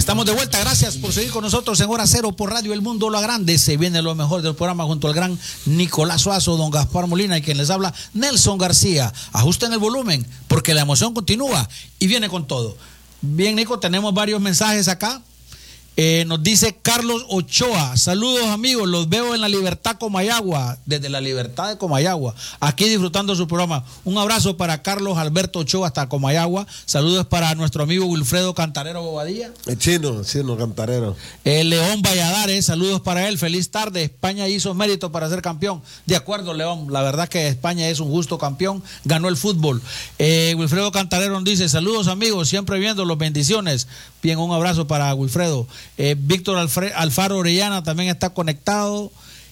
Estamos de vuelta, gracias por seguir con nosotros en Hora Cero por Radio El Mundo Lo Grande. Se viene lo mejor del programa junto al gran Nicolás Suazo, don Gaspar Molina y quien les habla, Nelson García. Ajusten el volumen porque la emoción continúa y viene con todo. Bien, Nico, tenemos varios mensajes acá. Nos dice Carlos Ochoa, saludos amigos, los veo en La Libertad, Comayagua, desde La Libertad de Comayagua, aquí disfrutando su programa. Un abrazo para Carlos Alberto Ochoa hasta Comayagua, saludos para nuestro amigo Wilfredo Cantarero Bobadilla. El chino Cantarero. León Valladares, saludos para él, feliz tarde, España hizo mérito para ser campeón. De acuerdo, León, la verdad que España es un justo campeón, ganó el fútbol. Wilfredo Cantarero nos dice, saludos amigos, siempre viéndolos, bendiciones. Bien, un abrazo para Wilfredo. Víctor Alfaro Orellana también está conectado.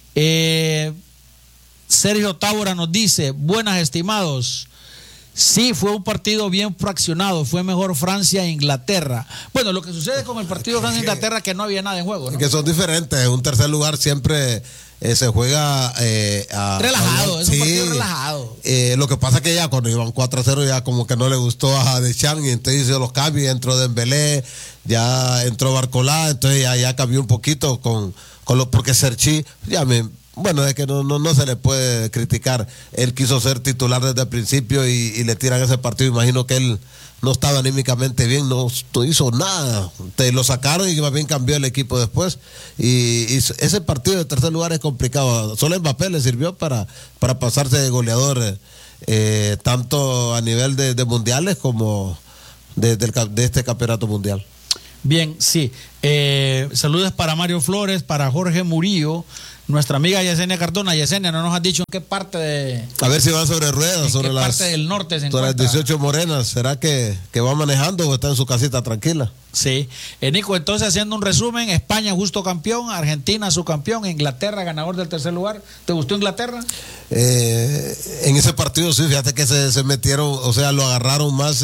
Sergio Tábora nos dice, buenas estimados. Sí, fue un partido bien fraccionado, fue mejor Francia e Inglaterra. Bueno, lo que sucede con el partido Francia-Inglaterra es que no había nada en juego, ¿no? Que son diferentes, un tercer lugar siempre se juega relajado, es un partido relajado. Lo que pasa es que ya cuando iban 4-0 ya como que no le gustó a Deschamps y entonces hizo los cambios, entró Dembélé, ya entró Barcola, entonces ya cambió un poquito porque Serchi, bueno, es que no se le puede criticar. Él quiso ser titular desde el principio y le tiran ese partido. Imagino que él no estaba anímicamente bien, no hizo nada. Lo sacaron y más bien cambió el equipo después. Y ese partido de tercer lugar es complicado. Solo Mbappé le sirvió para pasarse de goleador, tanto a nivel de mundiales como de este campeonato mundial. Bien, sí. Saludos para Mario Flores, para Jorge Murillo, nuestra amiga Yesenia Cardona. Yesenia, no nos has dicho en qué parte de... A ver si va sobre ruedas, sobre las parte del norte se sobre las 18 Morenas. ¿Será que va manejando o está en su casita tranquila? Sí. Nico, entonces haciendo un resumen, España justo campeón, Argentina subcampeón, Inglaterra ganador del tercer lugar. ¿Te gustó Inglaterra? En ese partido sí, fíjate que se metieron, o sea, lo agarraron más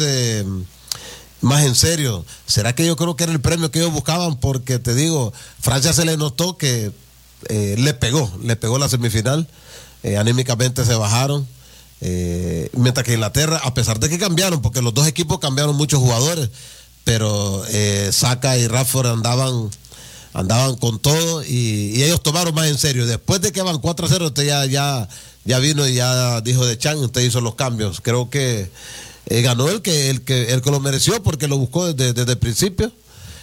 en serio. ¿Será que yo creo que era el premio que ellos buscaban? Porque te digo, Francia se le notó que le pegó la semifinal, anímicamente se bajaron, mientras que Inglaterra, a pesar de que cambiaron, porque los dos equipos cambiaron muchos jugadores, pero Saka y Rashford andaban con todo y ellos tomaron más en serio. Después de que van 4-0, usted ya vino y ya dijo Deschamps, usted hizo los cambios. Creo que ganó el que lo mereció porque lo buscó desde el principio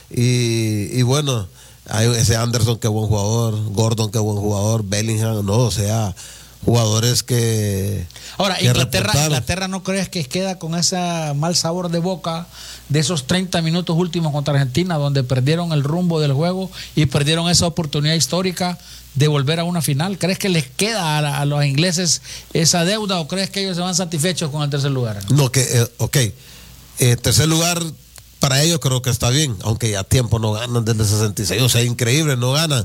y bueno, hay ese Anderson, qué buen jugador, Gordon, qué buen jugador, Bellingham, no, o sea, jugadores que... Ahora, Inglaterra, ¿no crees que queda con ese mal sabor de boca de esos 30 minutos últimos contra Argentina, donde perdieron el rumbo del juego y perdieron esa oportunidad histórica de volver a una final? ¿Crees que les queda a los ingleses esa deuda o crees que ellos se van satisfechos con el tercer lugar? No, tercer lugar para ellos creo que está bien, aunque ya tiempo no ganan desde el 66, o sea, increíble, no ganan,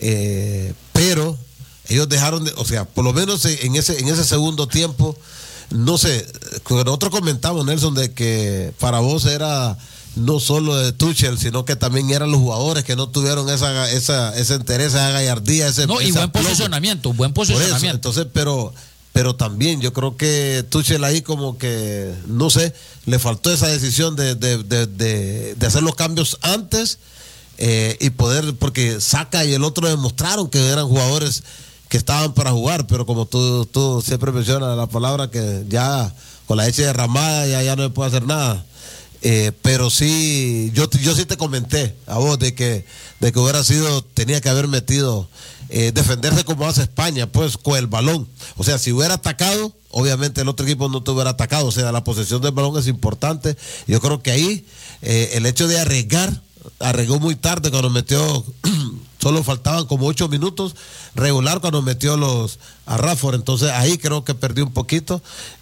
pero ellos dejaron o sea, por lo menos en ese segundo tiempo, no sé, nosotros comentamos, Nelson, de que para vos era no solo de Tuchel, sino que también eran los jugadores que no tuvieron ese interés, esa gallardía, y buen posicionamiento. Eso, entonces, pero también yo creo que Tuchel ahí como que, no sé, le faltó esa decisión de hacer los cambios antes y poder, porque Saka y el otro demostraron que eran jugadores que estaban para jugar, pero como tú siempre mencionas la palabra que ya con la leche derramada ya no se puede hacer nada. Pero sí, yo sí te comenté a vos de que tenía que haber metido, defenderse como hace España, pues con el balón. O sea, si hubiera atacado, obviamente el otro equipo no te hubiera atacado. O sea, la posesión del balón es importante. Yo creo que ahí el hecho de arregló muy tarde cuando metió, solo faltaban como 8 minutos regular cuando metió a Rashford. Entonces ahí creo que perdió un poquito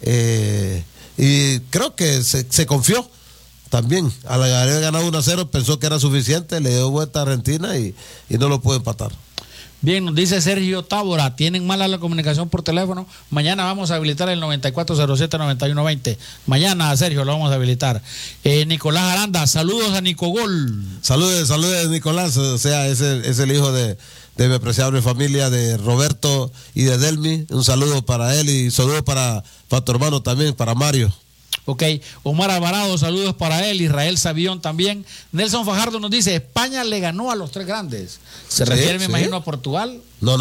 y creo que se confió. También, al haber ganado 1-0, pensó que era suficiente, le dio vuelta a Argentina y no lo pudo empatar. Bien, nos dice Sergio Tábora, tienen mala la comunicación por teléfono. Mañana vamos a habilitar el 9407-9120. Mañana, Sergio, lo vamos a habilitar. Nicolás Aranda, saludos a Nicogol. Saludos, Nicolás. O sea, es el hijo de mi apreciable familia, de Roberto y de Delmi. Un saludo para él y saludo para tu hermano también, para Mario. Ok, Omar Alvarado, saludos para él. Israel Sabión también. Nelson Fajardo nos dice, España le ganó a los tres grandes. ¿Se refiere, me imagino, a Portugal? No.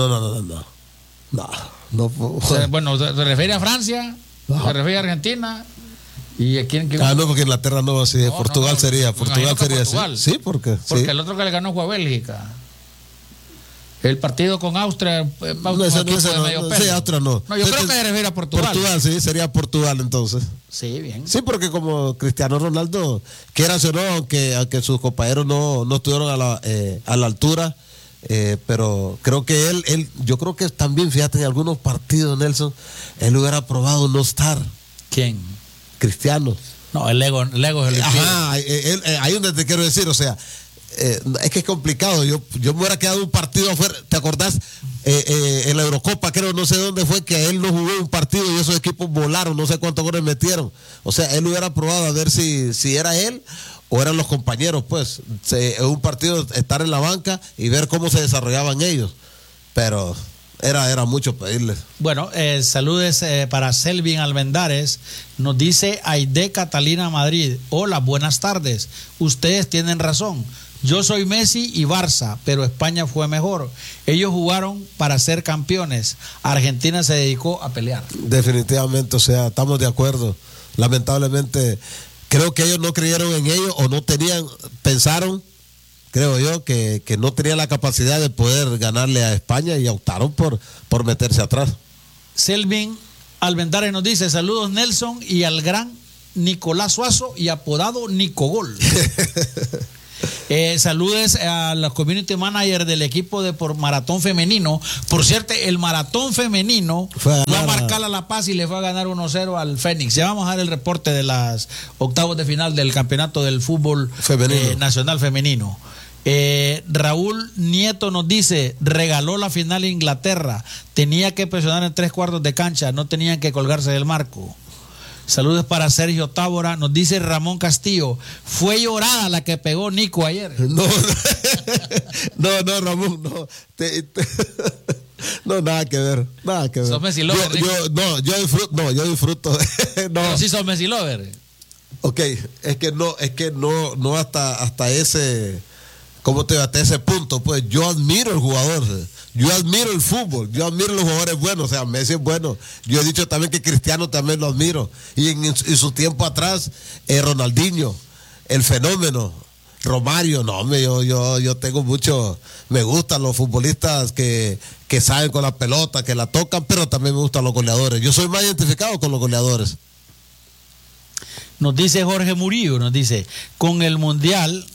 Bueno, ¿se refiere a Francia? No. ¿Se refiere a Argentina? ¿Y a quién? No, porque Inglaterra no, así de Portugal sería. Portugal sería así. Sí, porque el otro que le ganó fue a Bélgica. El partido con Austria, sí, Austria no. No, yo creo que se refiere a Portugal. Portugal, sí, sería Portugal entonces. Sí, bien. Sí, porque como Cristiano Ronaldo, quiera o no, aunque sus compañeros no estuvieron a la altura, pero creo que él, yo creo que también, fíjate, en algunos partidos, Nelson, él hubiera probado no estar. ¿Quién? Cristiano. No, el ego es el Ajá, ahí donde te quiero decir, o sea, es que es complicado. Yo me hubiera quedado un partido afuera. ¿Te acordás? En la Eurocopa, creo, no sé dónde fue, que él no jugó un partido y esos equipos volaron, no sé cuántos goles metieron. O sea, él hubiera probado a ver si era él o eran los compañeros, pues. En un partido estar en la banca y ver cómo se desarrollaban ellos. Pero era mucho pedirles. Bueno, saludes para Selvin Almendares. Nos dice Aide Catalina Madrid. Hola, buenas tardes. Ustedes tienen razón. Yo soy Messi y Barça, pero España fue mejor. Ellos jugaron para ser campeones. Argentina se dedicó a pelear. Definitivamente, o sea, estamos de acuerdo. Lamentablemente, creo que ellos no creyeron en ellos o no pensaron, creo yo, que no tenían la capacidad de poder ganarle a España y optaron por meterse atrás. Selvin Almendares nos dice, saludos Nelson y al gran Nicolás Suazo y apodado Nicogol. Saludes a los community managers del equipo de por maratón femenino. Por cierto, el maratón femenino va a marcar a La Paz y le va a ganar 1-0 al Fénix. Ya vamos a dar el reporte de las octavos de final del campeonato del fútbol nacional femenino. Raúl Nieto nos dice, regaló la final a Inglaterra, tenía que presionar en 3/4 de cancha, no tenían que colgarse del marco. Saludos para Sergio Tábora. Nos dice Ramón Castillo, fue llorada la que pegó Nico ayer. No, Ramón, no. No, nada que ver. ¿Sos Messi lover? Yo disfruto. No. Pero sí sos Messi lover. Ok, es que no hasta ese, hasta ese punto, pues yo admiro el jugador. Yo admiro el fútbol, yo admiro los jugadores buenos, o sea, Messi es bueno. Yo he dicho también que Cristiano también lo admiro. Y en su tiempo atrás, Ronaldinho, el fenómeno, Romario, yo tengo mucho, me gustan los futbolistas que saben con la pelota, que la tocan, pero también me gustan los goleadores. Yo soy más identificado con los goleadores. Nos dice Jorge Murillo, nos dice, con el Mundial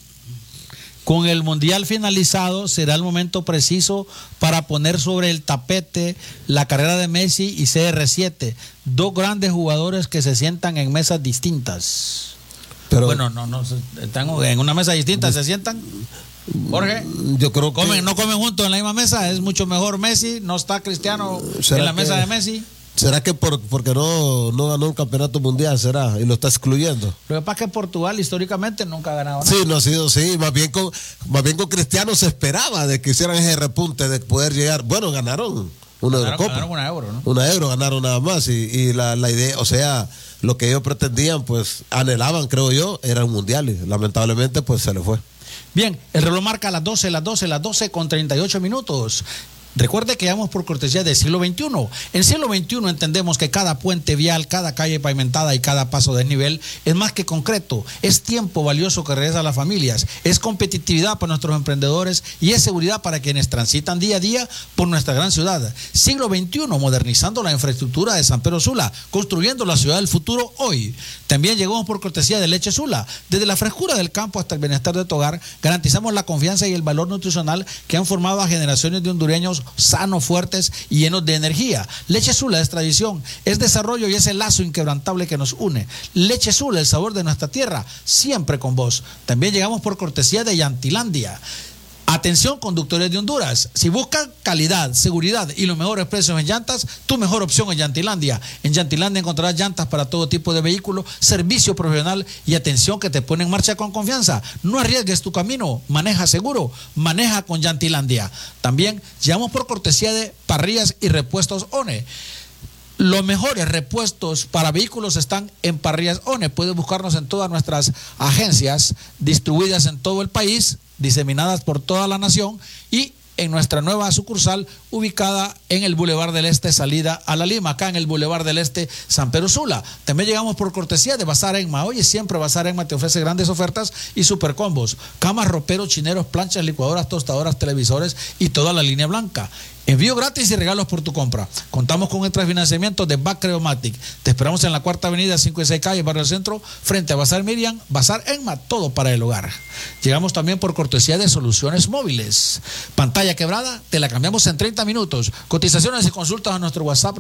finalizado será el momento preciso para poner sobre el tapete la carrera de Messi y CR7, dos grandes jugadores que se sientan en mesas distintas. Pero, bueno, no están en una mesa distinta, se sientan. Jorge, yo creo que no comen juntos en la misma mesa, es mucho mejor Messi, no está Cristiano en la mesa de Messi. ¿Será que porque no ganó un campeonato mundial, será? Y lo está excluyendo. Lo que pasa es que Portugal históricamente nunca ha ganado nada. Sí, no ha sido, sí. Más bien con Cristiano se esperaba de que hicieran ese repunte, de poder llegar. Bueno, ganaron una Eurocopa. Ganaron una Euro, ¿no? Una Euro ganaron nada más. Y la idea, o sea, lo que ellos pretendían, pues anhelaban, creo yo, era un mundial. Y lamentablemente, pues se le fue. Bien, el reloj marca las 12 con 38 minutos. Recuerde que vamos por cortesía del siglo XXI. En siglo XXI entendemos que cada puente vial, cada calle pavimentada y cada paso de desnivel es más que concreto. Es tiempo valioso que regresa a las familias, es competitividad para nuestros emprendedores y es seguridad para quienes transitan día a día por nuestra gran ciudad. Siglo XXI, modernizando la infraestructura de San Pedro Sula, construyendo la ciudad del futuro hoy. También llegamos por cortesía de Leche Sula. Desde la frescura del campo hasta el bienestar de tu hogar, garantizamos la confianza y el valor nutricional que han formado a generaciones de hondureños sanos, fuertes y llenos de energía. Leche Sula es tradición, es desarrollo y es el lazo inquebrantable que nos une. Leche Sula, el sabor de nuestra tierra, siempre con vos. También llegamos por cortesía de Llantilandia. Atención, conductores de Honduras, si buscan calidad, seguridad y los mejores precios en llantas, tu mejor opción es Llantilandia. En Llantilandia encontrarás llantas para todo tipo de vehículos, servicio profesional y atención que te pone en marcha con confianza. No arriesgues tu camino, maneja seguro, maneja con Llantilandia. También llegamos por cortesía de Parrillas y Repuestos ONE. Los mejores repuestos para vehículos están en Parrillas ONE. Puedes buscarnos en todas nuestras agencias distribuidas en todo el país, diseminadas por toda la nación, y en nuestra nueva sucursal ubicada en el Boulevard del Este, salida a La Lima, acá en el Boulevard del Este, San Pedro Sula. También llegamos por cortesía de Bazar Enma. Oye, siempre Bazar Enma te ofrece grandes ofertas y super combos: camas, roperos, chineros, planchas, licuadoras, tostadoras, televisores y toda la línea blanca. Envío gratis y regalos por tu compra. Contamos con el financiamiento de Back Creomatic. Te esperamos en la Cuarta Avenida, 5 y 6 Calle, Barrio del Centro, frente a Bazar Miriam, Bazar Enma, todo para el hogar. Llegamos también por cortesía de Soluciones Móviles. Pantalla quebrada, te la cambiamos en 30 minutos. Cotizaciones y consultas a nuestro WhatsApp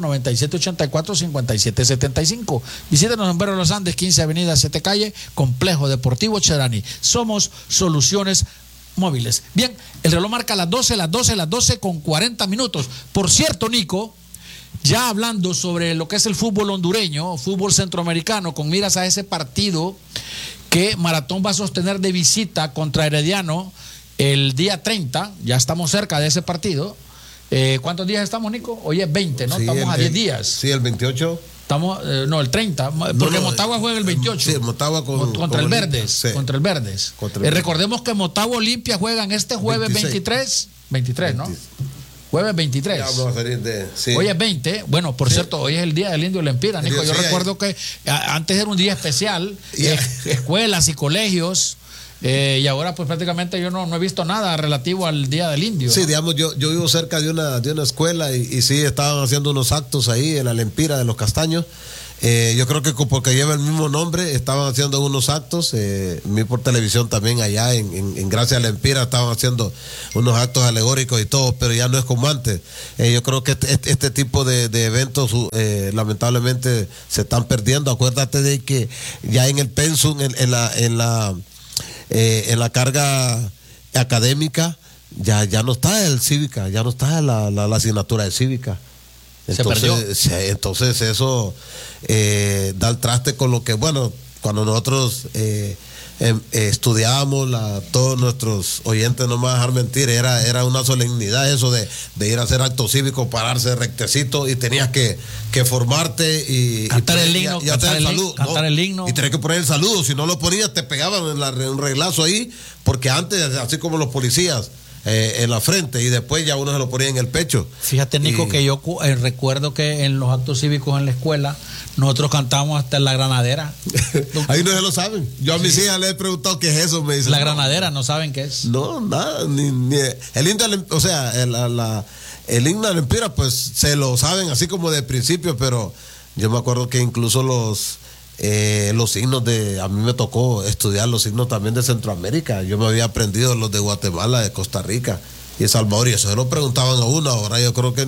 9784-5775. Visítanos en Barrio de los Andes, 15 Avenida, 7 Calle, Complejo Deportivo Cherani. Somos Soluciones Móviles. Bien, el reloj marca las 12 con 40 minutos. Por cierto, Nico, ya hablando sobre lo que es el fútbol hondureño, fútbol centroamericano, con miras a ese partido que Maratón va a sostener de visita contra Herediano el día 30, ya estamos cerca de ese partido. ¿Cuántos días estamos, Nico? Hoy es 20, ¿no? Sí, estamos a 10 días. Sí, el 28. Estamos, no, el 30, porque Motagua juega el 28. Sí, Motagua contra el Verdes. Sí. Contra el Verdes. Recordemos que Motagua Olimpia juegan este jueves 23, ¿no? Jueves 23. Ya vamos a salir de, sí. Hoy es 20. Bueno, por cierto, hoy es el día del Indio Lempira, Nico. Yo recuerdo que antes era un día especial, escuelas y colegios. Y ahora pues prácticamente yo no he visto nada relativo al Día del Indio. Sí, ¿no? digamos, yo vivo cerca de una escuela y sí estaban haciendo unos actos ahí en la Lempira de los Castaños. Yo creo que porque lleva el mismo nombre, estaban haciendo unos actos. Vi por televisión también allá en Gracia a Lempira estaban haciendo unos actos alegóricos y todo, pero ya no es como antes. Yo creo que este tipo de eventos lamentablemente se están perdiendo. Acuérdate de que ya en el pensum, en la carga académica ya no está el cívica, ya no está la asignatura de cívica. Entonces eso da el traste con lo que, bueno, cuando nosotros estudiábamos, todos nuestros oyentes, no me van a dejar mentir, era una solemnidad eso de ir a hacer acto cívico, pararse rectecito y tenías que formarte y cantar el himno, cantar el himno. Y tenías que poner el saludo, si no lo ponías te pegaban un reglazo ahí, porque antes, así como los policías, en la frente, y después ya uno se lo ponía en el pecho. Fíjate, Nico, que yo recuerdo que en los actos cívicos en la escuela nosotros cantábamos hasta en la granadera. Ahí no se lo saben. Yo a mis hijas les he preguntado qué es eso, me dicen. La granadera, ¿no saben qué es? No, nada, ni el himno, o sea, el himno de Lempira, pues se lo saben así como de principio, pero yo me acuerdo que incluso los himnos a mí me tocó estudiar los himnos también de Centroamérica. Yo me había aprendido los de Guatemala, de Costa Rica y El Salvador, y eso se lo preguntaban a uno. Ahora yo creo que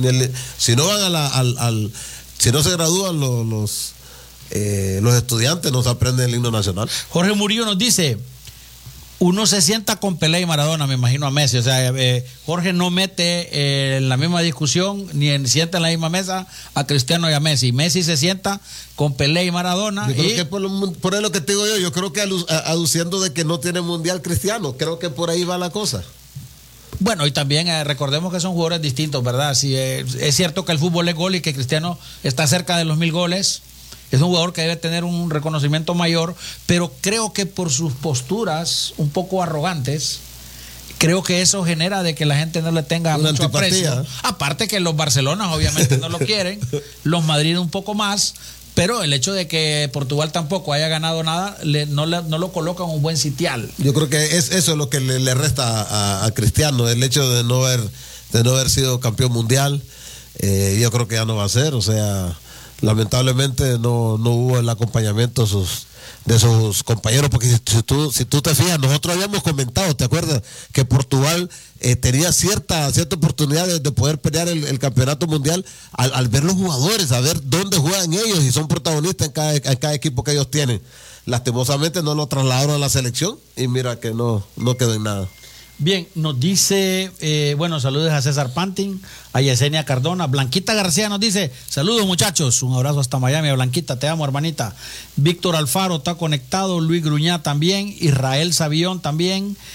si no van si no se gradúan los estudiantes, no se aprenden el himno nacional. Jorge Murillo nos dice: uno se sienta con Pelé y Maradona, me imagino a Messi. O sea, Jorge no mete en la misma discusión ni sienta en la misma mesa a Cristiano y a Messi. Messi se sienta con Pelé y Maradona. Yo creo que por lo que te digo yo creo que aduciendo de que no tiene mundial Cristiano, creo que por ahí va la cosa. Bueno, y también recordemos que son jugadores distintos, ¿verdad? Sí, es cierto que el fútbol es gol y que Cristiano está cerca de los 1000 goles. Es un jugador que debe tener un reconocimiento mayor, pero creo que por sus posturas un poco arrogantes, creo que eso genera de que la gente no le tenga una mucho antipatía. aprecio. Aparte que los Barcelonas obviamente no lo quieren, los Madrid un poco más, pero el hecho de que Portugal tampoco haya ganado nada no lo coloca en un buen sitial. Yo creo que eso es lo que le resta a Cristiano, el hecho de no haber sido campeón mundial. Yo creo que ya no va a ser, o sea, lamentablemente no hubo el acompañamiento de sus compañeros, porque si tú te fijas, nosotros habíamos comentado, ¿te acuerdas? Que Portugal tenía cierta oportunidad de poder pelear el campeonato mundial al ver los jugadores, a ver dónde juegan ellos y son protagonistas en cada equipo que ellos tienen. Lastimosamente no lo trasladaron a la selección y mira que no quedó en nada. Bien, nos dice, saludos a César Pantin, a Yesenia Cardona. Blanquita García nos dice: saludos muchachos, un abrazo hasta Miami. Blanquita, te amo, hermanita. Víctor Alfaro está conectado, Luis Gruñá también, Israel Sabión también.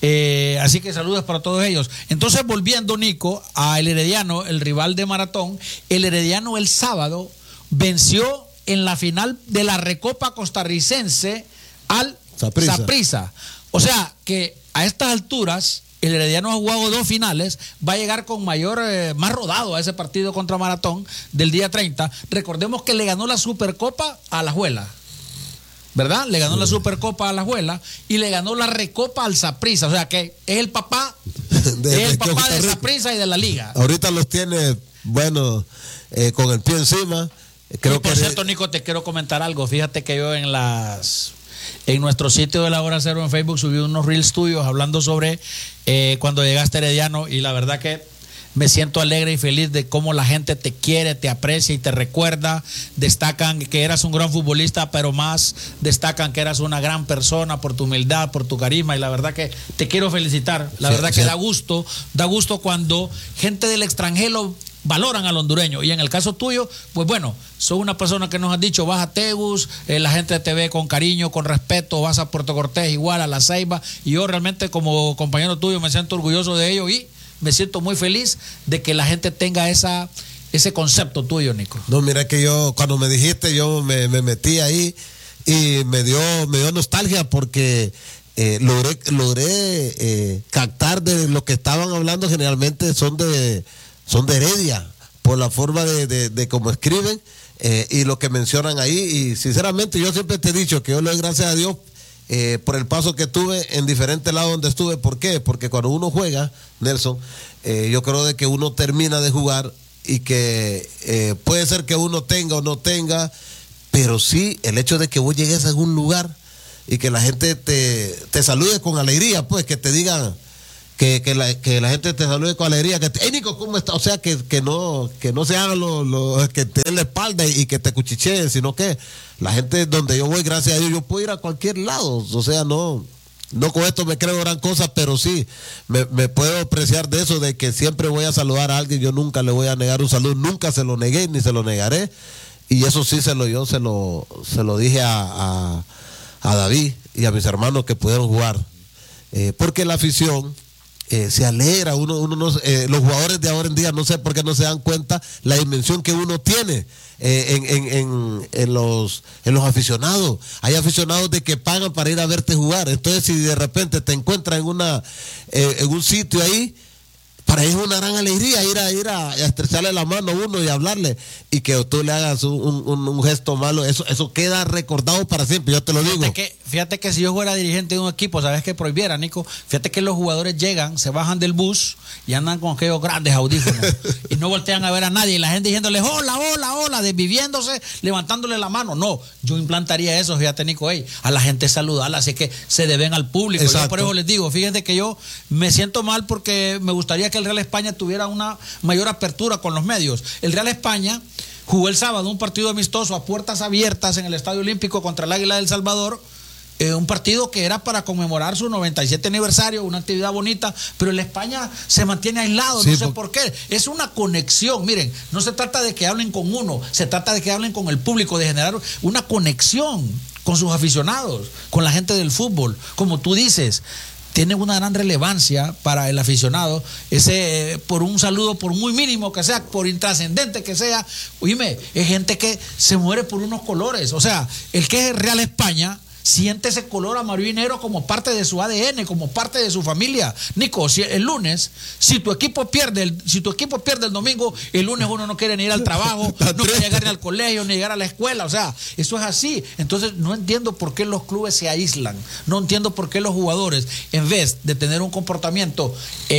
Así que saludos para todos ellos. Entonces, volviendo, Nico, a el Herediano, el rival de Maratón, el Herediano el sábado venció en la final de la Recopa Costarricense al Saprissa. O sea, que a estas alturas el Herediano ha jugado 2 finales, va a llegar con más rodado a ese partido contra Maratón del día 30. Recordemos que le ganó la Supercopa a Alajuela, ¿verdad? Le ganó la Supercopa a Alajuela y le ganó la Recopa al Saprissa. O sea que es el papá de Saprissa y de la liga. Ahorita los tiene, bueno, con el pie encima. Creo por cierto, Nico, te quiero comentar algo. Fíjate que yo en nuestro sitio de la Hora Cero en Facebook subí unos reels tuyos hablando sobre cuando llegaste a Herediano, y la verdad que me siento alegre y feliz de cómo la gente te quiere, te aprecia y te recuerda. Destacan que eras un gran futbolista, pero más destacan que eras una gran persona por tu humildad, por tu carisma, y la verdad que te quiero felicitar. La verdad que da gusto cuando gente del extranjero valoran al hondureño, y en el caso tuyo, pues bueno, sos una persona que nos has dicho, vas a Tegus, la gente te ve con cariño, con respeto, vas a Puerto Cortés igual, a La Ceiba, y yo realmente como compañero tuyo me siento orgulloso de ello y me siento muy feliz de que la gente tenga ese concepto tuyo, Nico. No, mira que yo, cuando me dijiste, yo me metí ahí y me dio nostalgia porque logré captar de lo que estaban hablando. Generalmente son de Heredia, por la forma de cómo escriben y lo que mencionan ahí. Y sinceramente yo siempre te he dicho que yo le doy gracias a Dios por el paso que tuve en diferentes lados donde estuve. ¿Por qué? Porque cuando uno juega, Nelson, yo creo de que uno termina de jugar y que puede ser que uno tenga o no tenga, pero sí el hecho de que vos llegues a algún lugar y que la gente te salude con alegría, pues que te digan, que la gente te salude con alegría, que hey Nico, ¿cómo está? O sea, que no se hagan que te den la espalda y que te cuchicheen, sino que la gente donde yo voy, gracias a Dios, yo puedo ir a cualquier lado. O sea, no con esto me creo gran cosa, pero sí me puedo apreciar de eso, de que siempre voy a saludar a alguien. Yo nunca le voy a negar un saludo, nunca se lo negué ni se lo negaré, y eso sí se lo dije a David y a mis hermanos que pudieron jugar, porque la afición se alegra. Uno los jugadores de ahora en día, no sé por qué no se dan cuenta la dimensión que uno tiene en los aficionados. Hay aficionados de que pagan para ir a verte jugar. Entonces, si de repente te encuentras en un sitio ahí, para ellos es una gran alegría ir a estrecharle la mano a uno y hablarle, y que tú le hagas un gesto malo, eso queda recordado para siempre, yo te lo digo. Fíjate que si yo fuera dirigente de un equipo, ¿sabes qué prohibiera, Nico? Fíjate que los jugadores llegan, se bajan del bus y andan con aquellos grandes audífonos y no voltean a ver a nadie, y la gente diciéndoles hola, hola, hola, desviviéndose, levantándole la mano. No, yo implantaría eso, fíjate, Nico, a la gente saludarla, así que se deben al público. Yo por eso les digo, fíjate que yo me siento mal porque me gustaría que el Real España tuviera una mayor apertura con los medios. El Real España jugó el sábado un partido amistoso a puertas abiertas en el Estadio Olímpico contra el Águila del Salvador, un partido que era para conmemorar su 97 aniversario, una actividad bonita, pero el España se mantiene aislado, no sé por qué. Es una conexión, miren, no se trata de que hablen con uno, se trata de que hablen con el público, de generar una conexión con sus aficionados, con la gente del fútbol. Como tú dices, tiene una gran relevancia para el aficionado, por un saludo, por muy mínimo que sea, por intrascendente que sea. Oíme, es gente que se muere por unos colores. O sea, el que es Real España siente ese color amarillo y negro como parte de su ADN, como parte de su familia. Nico, si el lunes, si tu equipo pierde el domingo, el lunes uno no quiere ni ir al trabajo, no quiere llegar ni al colegio, ni llegar a la escuela. O sea, eso es así. Entonces, no entiendo por qué los clubes se aíslan. No entiendo por qué los jugadores, en vez de tener un comportamiento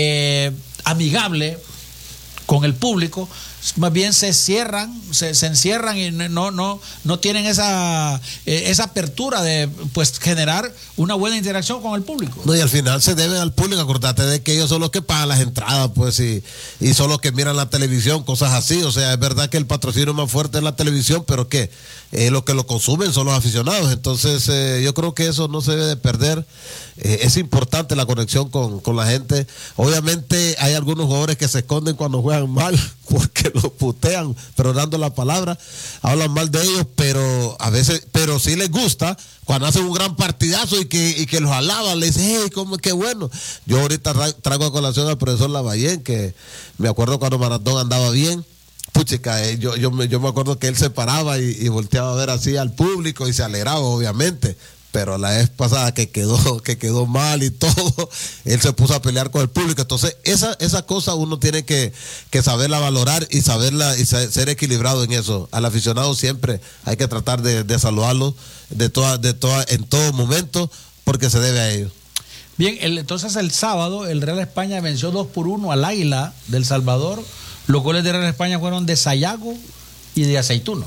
amigable con el público, más bien se encierran y no tienen esa apertura de pues generar una buena interacción con el público. No, y al final se debe al público. Acordate de que ellos son los que pagan las entradas, pues, y son los que miran la televisión, cosas así. O sea, es verdad que el patrocinio más fuerte es la televisión, pero que los que lo consumen son los aficionados. Entonces, yo creo que eso no se debe de perder. Es importante la conexión con la gente. Obviamente hay algunos jugadores que se esconden cuando juegan hablan mal porque los putean, pero dando la palabra, hablan mal de ellos, pero a veces, pero sí les gusta cuando hacen un gran partidazo y que los alaban, les dicen, hey, cómo qué bueno. Yo ahorita traigo a colación al profesor Lavallén, que me acuerdo cuando Maradón andaba bien. Puchica, yo me acuerdo que él se paraba y volteaba a ver así al público y se alegraba, obviamente. Pero la vez pasada que quedó mal y todo, él se puso a pelear con el público. Entonces, esa cosa uno tiene que saberla valorar y saberla y ser equilibrado en eso. Al aficionado siempre hay que tratar de saludarlo en todo momento, porque se debe a ellos. Bien, entonces el sábado el Real España venció 2-1 al Águila del Salvador. Los goles de Real España fueron de Sayago y de Aceituno.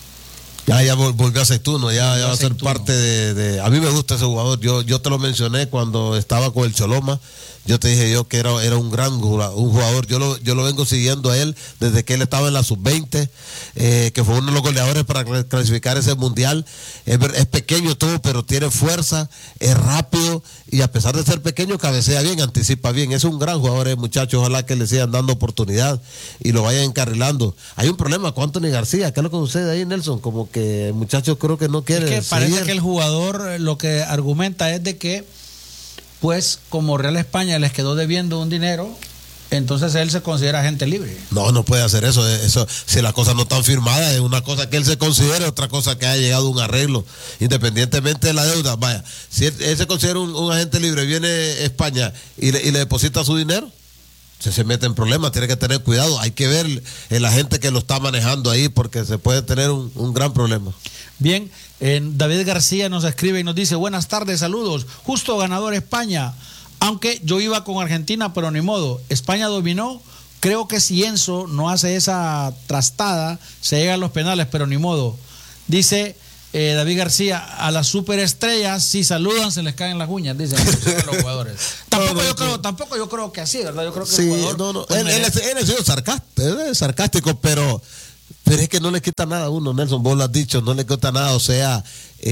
Ya volvió a Aceituno, ya va a ser parte de... A mí me gusta ese jugador, yo te lo mencioné cuando estaba con el Choloma, yo te dije yo que era un gran jugador, yo lo vengo siguiendo a él desde que él estaba en la sub-20, que fue uno de los goleadores para clasificar ese mundial. Es pequeño todo, pero tiene fuerza, es rápido y a pesar de ser pequeño cabecea bien, anticipa bien. Es un gran jugador, muchachos, ojalá que le sigan dando oportunidad y lo vayan encarrilando. Hay un problema con Anthony García, ¿qué es lo que sucede ahí, Nelson? Como que el muchacho creo que no quiere. Es que parece que el jugador lo que argumenta es de que pues como Real España les quedó debiendo un dinero, entonces él se considera agente libre. No puede hacer eso. Si las cosas no están firmadas, es una cosa que él se considere, otra cosa que haya llegado a un arreglo, independientemente de la deuda. Vaya, si él se considera un agente libre, viene a España y le deposita su dinero, se mete en problemas, tiene que tener cuidado. Hay que ver el agente que lo está manejando ahí, porque se puede tener un gran problema. Bien, David García nos escribe y nos dice, buenas tardes, saludos, justo ganador España, aunque yo iba con Argentina, pero ni modo, España dominó, creo que si Enzo no hace esa trastada, se llega a los penales, pero ni modo. Dice David García, a las superestrellas, si saludan, se les caen las uñas, dicen los jugadores. Tampoco yo creo que así, ¿verdad? Yo creo que sí, el jugador... Él ha sido sarcástico, pero es que no le quita nada a uno, Nelson, vos lo has dicho, no le quita nada, o sea,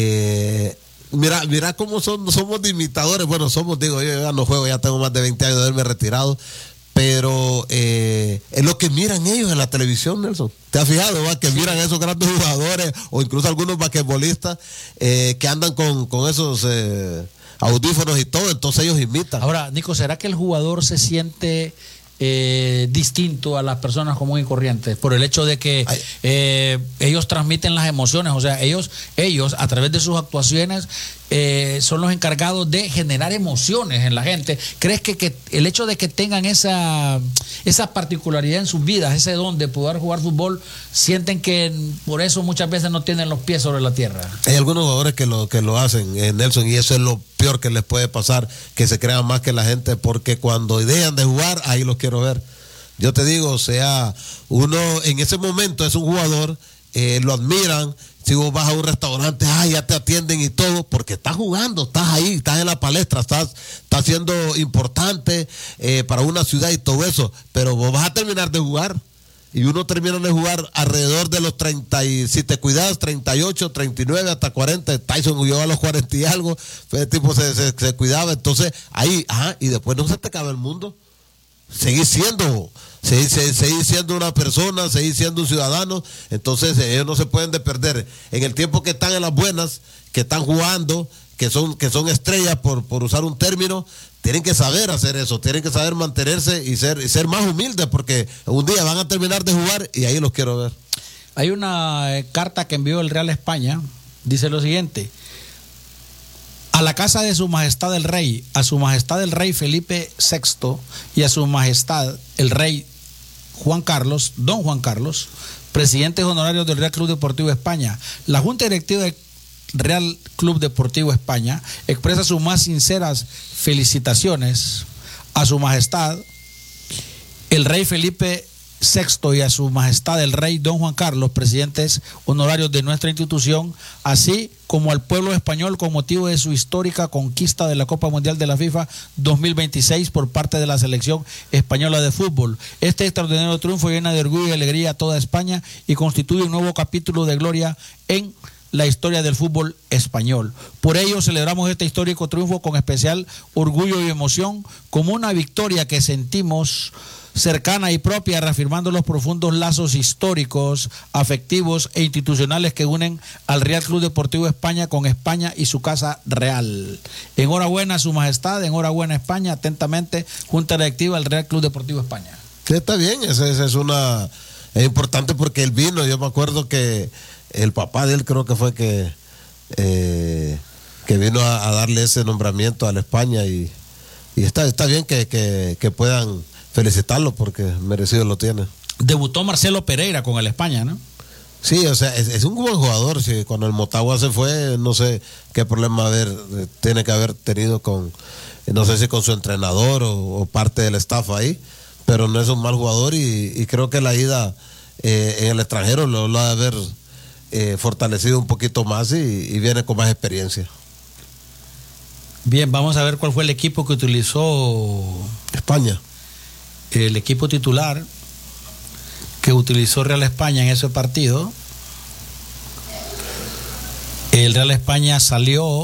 mira cómo somos de imitadores. Bueno, yo ya no juego, ya tengo más de 20 años de haberme retirado, pero es lo que miran ellos en la televisión, Nelson. ¿Te has fijado, va? Que miran a esos grandes jugadores o incluso algunos basquetbolistas que andan con esos audífonos y todo, entonces ellos imitan. Ahora, Nico, ¿será que el jugador se siente distinto a las personas comunes y corrientes por el hecho de que ellos transmiten las emociones? O sea, ellos a través de sus actuaciones son los encargados de generar emociones en la gente. ¿Crees que el hecho de que tengan esa particularidad en sus vidas, ese don de poder jugar fútbol, sienten que por eso muchas veces no tienen los pies sobre la tierra? Hay algunos jugadores que lo hacen, Nelson, y eso es lo peor que les puede pasar, que se crean más que la gente, porque cuando dejan de jugar, ahí los quiero ver. Yo te digo, o sea, uno en ese momento es un jugador, lo admiran. Si vos vas a un restaurante, ya te atienden y todo, porque estás jugando, estás ahí, estás en la palestra, estás siendo importante para una ciudad y todo eso, pero vos vas a terminar de jugar. Y uno termina de jugar alrededor de los 30, y si te cuidas, 38, 39, hasta 40. Tyson llegó a los 40 y algo, pues el tipo se cuidaba. Entonces, ahí, y después no se te acaba el mundo. Seguir siendo una persona, seguir siendo un ciudadano. Entonces, ellos no se pueden perder. En el tiempo que están en las buenas, que están jugando, que son estrellas, por usar un término, tienen que saber hacer eso, tienen que saber mantenerse y ser más humildes, porque un día van a terminar de jugar y ahí los quiero ver. Hay una carta que envió el Real España, dice lo siguiente: a la casa de su majestad el rey, a su majestad el rey Felipe VI y a su majestad el rey don Juan Carlos, presidentes honorarios del Real Club Deportivo España, la Junta Directiva del Real Club Deportivo España expresa sus más sinceras felicitaciones a su majestad el rey Felipe VI y a su majestad el rey don Juan Carlos, presidentes honorarios de nuestra institución, así como al pueblo español con motivo de su histórica conquista de la Copa Mundial de la FIFA 2026 por parte de la selección española de fútbol. Este extraordinario triunfo llena de orgullo y alegría a toda España y constituye un nuevo capítulo de gloria en la historia del fútbol español. Por ello celebramos este histórico triunfo con especial orgullo y emoción, como una victoria que sentimos cercana y propia, reafirmando los profundos lazos históricos, afectivos e institucionales que unen al Real Club Deportivo España con España y su casa real. Enhorabuena a Su Majestad, enhorabuena España, atentamente, Junta Directiva del Real Club Deportivo España. Sí, está bien, es importante porque él vino. Yo me acuerdo que el papá de él creo que fue que vino a darle ese nombramiento a la España y está bien que puedan felicitarlo porque merecido lo tiene. Debutó Marcelo Pereira con el España, ¿no? Sí, o sea, es un buen jugador. Sí, cuando el Motagua se fue, no sé qué problema tiene que haber tenido con, no sé si con su entrenador o parte del staff ahí, pero no es un mal jugador y creo que la ida en el extranjero lo ha de haber fortalecido un poquito más y viene con más experiencia. Bien, vamos a ver cuál fue el equipo que utilizó España. El equipo titular que utilizó Real España en ese partido. El Real España salió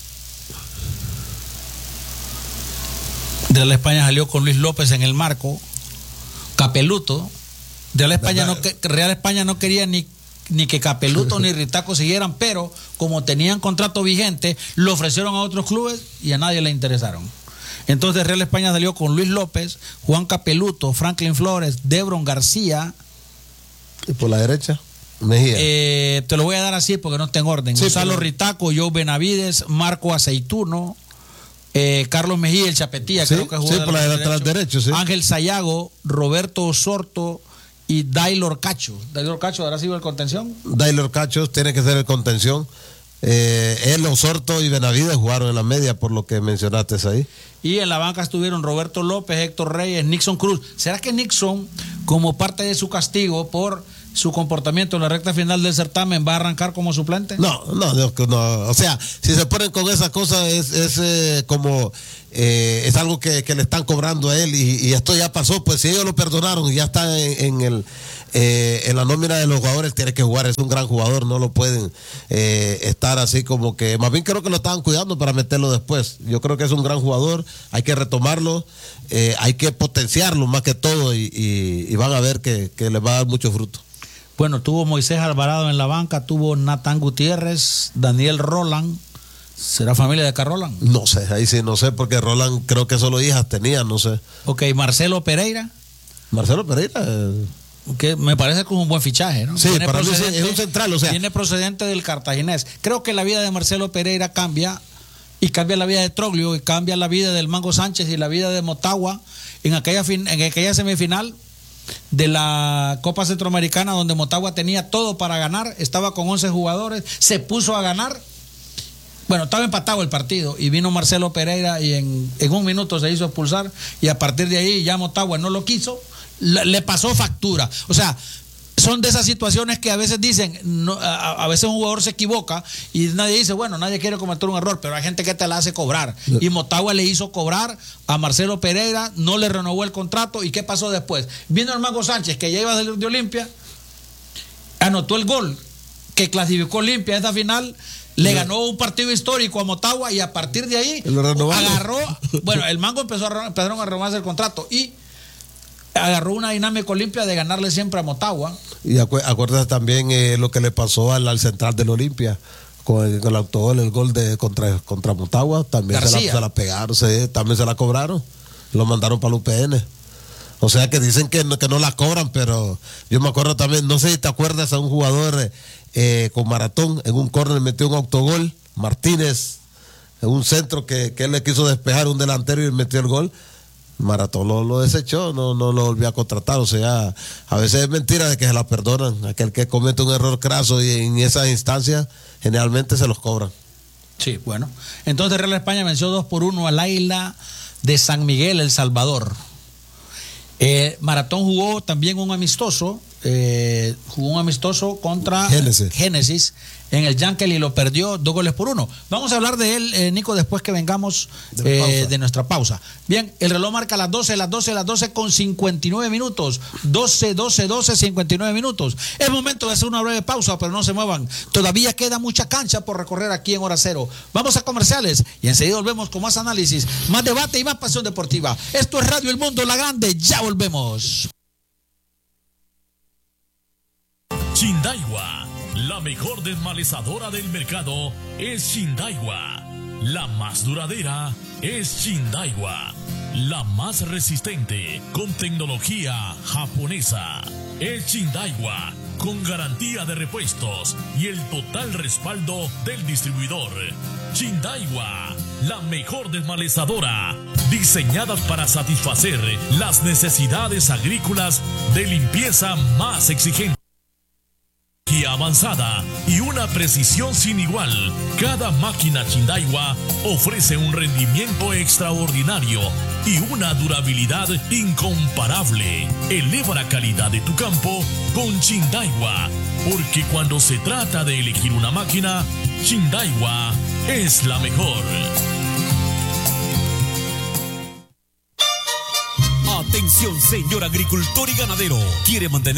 con Luis López en el marco, Capeluto. Real España no quería ni que Capeluto ni Ritaco siguieran, pero como tenían contrato vigente, lo ofrecieron a otros clubes y a nadie le interesaron. Entonces Real España salió con Luis López, Juan Capeluto, Franklin Flores, Debron García. ¿Y por la derecha? Mejía. Te lo voy a dar así porque no está en orden. Sí, Gonzalo Ritaco, Joe Benavides, Marco Aceituno, Carlos Mejía, el Chapetía, sí, creo que jugó por la lateral derecho, sí. Ángel Sayago, Roberto Osorto y Daylor Cacho. ¿Daylor Cacho habrá sido el contención? Daylor Cacho tiene que ser el contención. Él, Osorto y Benavides jugaron en la media, por lo que mencionaste ahí. Y en la banca estuvieron Roberto López, Héctor Reyes, Nixon Cruz. ¿Será que Nixon, como parte de su castigo por su comportamiento en la recta final del certamen, va a arrancar como suplente? No. O sea, si se ponen con esas cosas es algo que le están cobrando a él y esto ya pasó. Pues si ellos lo perdonaron y ya está en la nómina de los jugadores, tiene que jugar. Es un gran jugador, no lo pueden estar así como que. Más bien creo que lo estaban cuidando para meterlo después. Yo creo que es un gran jugador, hay que retomarlo, hay que potenciarlo más que todo y van a ver que le va a dar mucho fruto. Bueno, tuvo Moisés Alvarado en la banca, tuvo Natán Gutiérrez, Daniel Roland. ¿Será familia de acá Roland? No sé, ahí sí no sé, porque Roland creo que solo hijas tenía, no sé. Ok, Marcelo Pereira. Marcelo Pereira. Que me parece como un buen fichaje, ¿no? Sí, para mí es un central, o sea. Viene procedente del Cartaginés. Creo que la vida de Marcelo Pereira cambia, y cambia la vida de Troglio, y cambia la vida del Mango Sánchez y la vida de Motagua en aquella semifinal de la Copa Centroamericana, donde Motagua tenía todo para ganar, estaba con 11 jugadores, se puso a ganar. Bueno, estaba empatado el partido y vino Marcelo Pereira y en un minuto se hizo expulsar y a partir de ahí ya Motagua no lo quiso, le pasó factura. O sea, son de esas situaciones que a veces dicen, a veces un jugador se equivoca y nadie dice, bueno, nadie quiere cometer un error, pero hay gente que te la hace cobrar. Y Motagua le hizo cobrar a Marcelo Pereira, no le renovó el contrato. ¿Y qué pasó después? Vino el Mango Sánchez, que ya iba de Olimpia, anotó el gol que clasificó Olimpia a esta final. Le ganó un partido histórico a Motagua y a partir de ahí agarró, bueno, el Mango empezaron a renovarse el contrato y agarró una dinámica Olimpia de ganarle siempre a Motagua. Y acuérdate también lo que le pasó al central del Olimpia con el autogol, el gol contra Motagua, también se la pegaron, también se la cobraron, lo mandaron para el UPN. O sea que dicen que no la cobran, pero yo me acuerdo también, no sé si te acuerdas a un jugador con Maratón, en un córner metió un autogol, Martínez, en un centro que él le quiso despejar un delantero y metió el gol. Maratón lo desechó, no lo volvió a contratar. O sea, a veces es mentira de que se la perdonan. Aquel que comete un error craso y en esas instancias generalmente se los cobran. Sí, bueno. Entonces Real España venció 2-1 al Águila de San Miguel, El Salvador. Maratón jugó también un amistoso jugó un amistoso contra Génesis en el Yankel y lo perdió 2-1. Vamos a hablar de él, Nico, después que vengamos de nuestra pausa. Bien, el reloj marca las 12 con 59 minutos. 12, 59 minutos. Es momento de hacer una breve pausa, pero no se muevan. Todavía queda mucha cancha por recorrer aquí en Hora Cero. Vamos a comerciales y enseguida volvemos con más análisis, más debate y más pasión deportiva. Esto es Radio El Mundo La Grande. Ya volvemos. Chindaiwa, la mejor desmalezadora del mercado es Chindaiwa. La más duradera es Chindaiwa. La más resistente con tecnología japonesa es Chindaiwa, con garantía de repuestos y el total respaldo del distribuidor. Chindaiwa, la mejor desmalezadora, diseñada para satisfacer las necesidades agrícolas de limpieza más exigentes. Avanzada y una precisión sin igual. Cada máquina Chindaiwa ofrece un rendimiento extraordinario y una durabilidad incomparable. Eleva la calidad de tu campo con Chindaiwa, porque cuando se trata de elegir una máquina, Chindaiwa es la mejor. Atención, señor agricultor y ganadero. ¿Quiere mantener